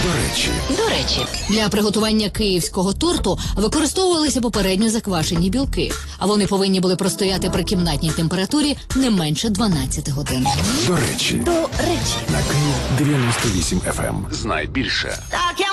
До речі, Для приготування київського торту використовувалися попередньо заквашені білки, а вони повинні були простояти при кімнатній температурі не менше 12 годин. до речі. До речі. На Київ 98 FM. Знай більше. Так, я